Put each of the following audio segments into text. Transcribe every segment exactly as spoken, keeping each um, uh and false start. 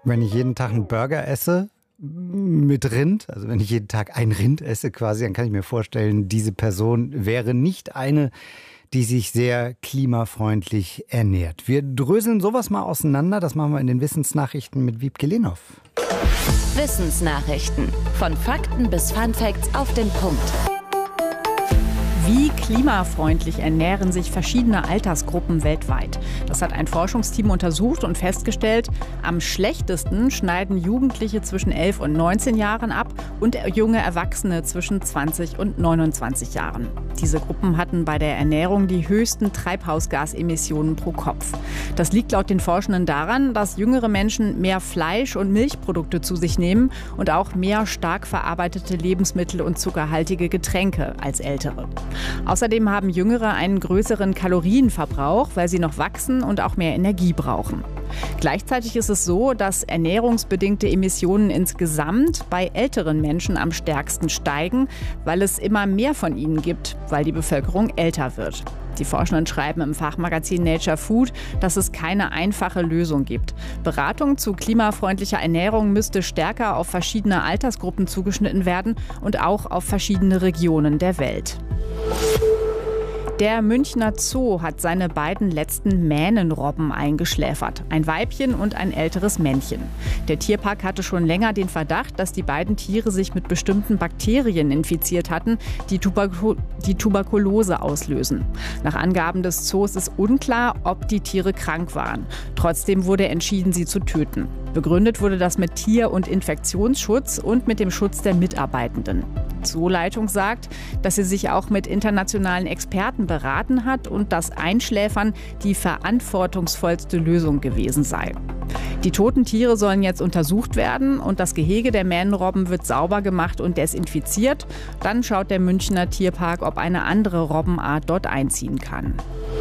Wenn ich jeden Tag einen Burger esse mit Rind, also wenn ich jeden Tag ein Rind esse quasi, dann kann ich mir vorstellen, diese Person wäre nicht eine, die sich sehr klimafreundlich ernährt. Wir dröseln sowas mal auseinander, das machen wir in den Wissensnachrichten mit Wiebke Lehnhoff. Wissensnachrichten. Von Fakten bis Funfacts auf den Punkt. Wie klimafreundlich ernähren sich verschiedene Altersgruppen weltweit? Das hat ein Forschungsteam untersucht und festgestellt, am schlechtesten schneiden Jugendliche zwischen elf und neunzehn Jahren ab und junge Erwachsene zwischen zwanzig und neunundzwanzig Jahren. Diese Gruppen hatten bei der Ernährung die höchsten Treibhausgasemissionen pro Kopf. Das liegt laut den Forschenden daran, dass jüngere Menschen mehr Fleisch- und Milchprodukte zu sich nehmen und auch mehr stark verarbeitete Lebensmittel und zuckerhaltige Getränke als ältere. Außerdem haben Jüngere einen größeren Kalorienverbrauch, weil sie noch wachsen und auch mehr Energie brauchen. Gleichzeitig ist es so, dass ernährungsbedingte Emissionen insgesamt bei älteren Menschen am stärksten steigen, weil es immer mehr von ihnen gibt, weil die Bevölkerung älter wird. Die Forschenden schreiben im Fachmagazin Nature Food, dass es keine einfache Lösung gibt. Beratung zu klimafreundlicher Ernährung müsste stärker auf verschiedene Altersgruppen zugeschnitten werden und auch auf verschiedene Regionen der Welt. Der Münchner Zoo hat seine beiden letzten Mähnenrobben eingeschläfert. Ein Weibchen und ein älteres Männchen. Der Tierpark hatte schon länger den Verdacht, dass die beiden Tiere sich mit bestimmten Bakterien infiziert hatten, die, Tuberku- die Tuberkulose auslösen. Nach Angaben des Zoos ist unklar, ob die Tiere krank waren. Trotzdem wurde entschieden, sie zu töten. Begründet wurde das mit Tier- und Infektionsschutz und mit dem Schutz der Mitarbeitenden. Die Zooleitung sagt, dass sie sich auch mit internationalen Experten beraten hat und das Einschläfern die verantwortungsvollste Lösung gewesen sei. Die toten Tiere sollen jetzt untersucht werden und das Gehege der Mähnenrobben wird sauber gemacht und desinfiziert. Dann schaut der Münchner Tierpark, ob eine andere Robbenart dort einziehen kann.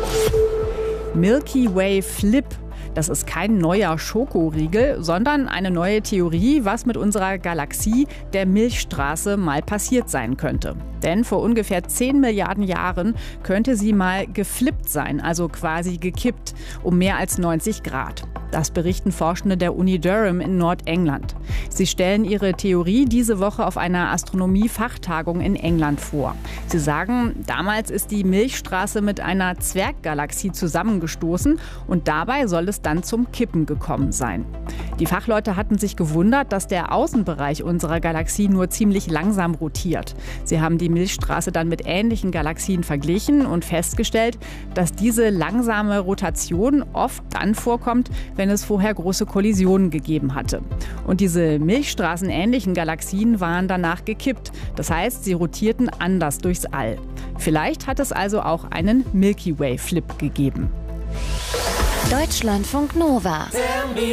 Milky Way Flip. Das ist kein neuer Schokoriegel, sondern eine neue Theorie, was mit unserer Galaxie, der Milchstraße, mal passiert sein könnte. Denn vor ungefähr zehn Milliarden Jahren könnte sie mal geflippt sein, also quasi gekippt, um mehr als neunzig Grad. Das berichten Forschende der Uni Durham in Nordengland. Sie stellen ihre Theorie diese Woche auf einer Astronomie-Fachtagung in England vor. Sie sagen, damals ist die Milchstraße mit einer Zwerggalaxie zusammengestoßen und dabei soll es dann zum Kippen gekommen sein. Die Fachleute hatten sich gewundert, dass der Außenbereich unserer Galaxie nur ziemlich langsam rotiert. Sie haben die Milchstraße dann mit ähnlichen Galaxien verglichen und festgestellt, dass diese langsame Rotation oft dann vorkommt, wenn es vorher große Kollisionen gegeben hatte. Und diese milchstraßenähnlichen Galaxien waren danach gekippt. Das heißt, sie rotierten anders durchs All. Vielleicht hat es also auch einen Milky Way Flip gegeben. Deutschlandfunk Nova.